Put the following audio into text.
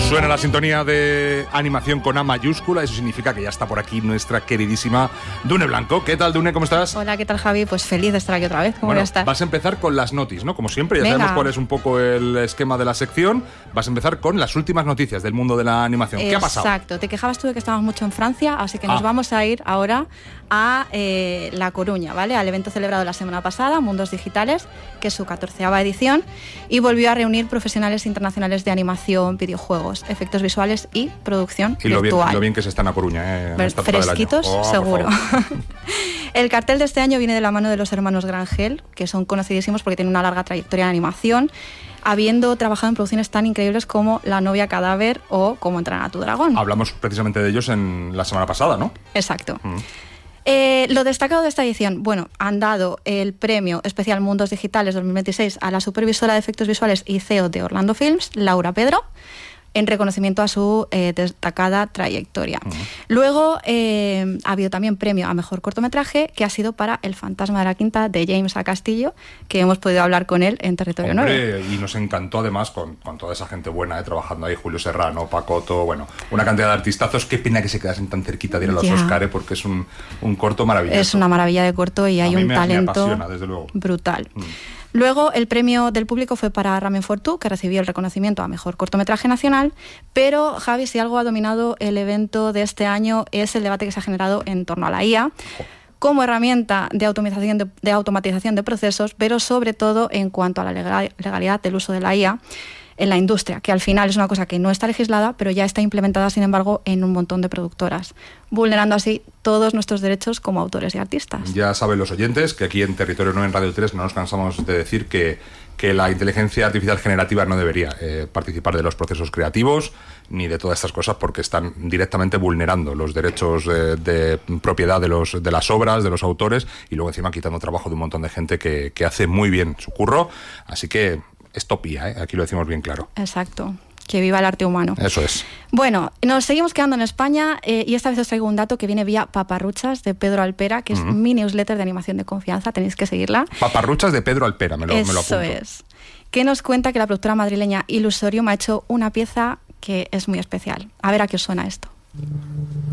Suena la sintonía de animación con A mayúscula, eso significa que ya está por aquí nuestra queridísima Dune Blanco. ¿Qué tal, Dune? ¿Cómo estás? Hola, ¿qué tal, Javi? Pues feliz de estar aquí otra vez. ¿Cómo voy a estar? Vas a empezar con las notis, ¿no? Como siempre, ya Venga. sabemos cuál es un poco el esquema de la sección. Vas a empezar con las últimas noticias del mundo de la animación. ¿Qué ha pasado? Exacto. Te quejabas tú de que estábamos mucho en Francia, así que nos vamos a ir ahora a La Coruña, ¿vale? Al evento celebrado la semana pasada, Mundos Digitales, que es su 14ª edición, y volvió a reunir profesionales internacionales de animación, videojuegos, efectos visuales y producción virtual. Lo bien que se está en La Coruña, en esta época del año. Fresquitos, seguro. El cartel de este año viene de la mano de los hermanos Grangel, que son conocidísimos porque tienen una larga trayectoria en animación, habiendo trabajado en producciones tan increíbles como La novia cadáver o Cómo entrenar a tu dragón. Hablamos precisamente de ellos en la semana pasada, ¿no? Exacto. Lo destacado de esta edición, bueno, han dado el premio especial Mundos Digitales 2026 a la supervisora de efectos visuales y CEO de Orlando Films, Laura Pedro, en reconocimiento a su destacada trayectoria. Luego ha habido también premio a mejor cortometraje, que ha sido para El fantasma de la quinta, de James A. Castillo, que hemos podido hablar con él en Territorio 9. Y nos encantó además con toda esa gente buena trabajando ahí, Julio Serrano, Pacoto, bueno, una cantidad de artistazos. Qué pena que se quedasen tan cerquita de ir a los Oscars, porque es un corto maravilloso. Es una maravilla de corto y hay un talento me apasiona, desde luego. Brutal. Luego, el premio del público fue para Ramen Fortú, que recibió el reconocimiento a mejor cortometraje nacional. Pero, Javi, si algo ha dominado el evento de este año es el debate que se ha generado en torno a la IA como herramienta de automatización de procesos, pero sobre todo en cuanto a la legalidad del uso de la IA en la industria, que al final es una cosa que no está legislada, pero ya está implementada, sin embargo, en un montón de productoras, vulnerando así todos nuestros derechos como autores y artistas. Ya saben los oyentes que aquí en Territorio 9, en Radio 3, no nos cansamos de decir que la inteligencia artificial generativa no debería participar de los procesos creativos ni de todas estas cosas, porque están directamente vulnerando los derechos de propiedad de las obras, de los autores, y luego encima quitando trabajo de un montón de gente que hace muy bien su curro. Así que es topía, aquí lo decimos bien claro. Exacto. Que viva el arte humano. Eso es. Bueno, nos seguimos quedando en España y esta vez os traigo un dato que viene vía Paparruchas de Pedro Alpera, que es mi newsletter de animación de confianza, tenéis que seguirla. Paparruchas de Pedro Alpera, me lo apunto. Eso es. Que nos cuenta que la productora madrileña Ilusorium ha hecho una pieza que es muy especial. A ver a qué os suena esto.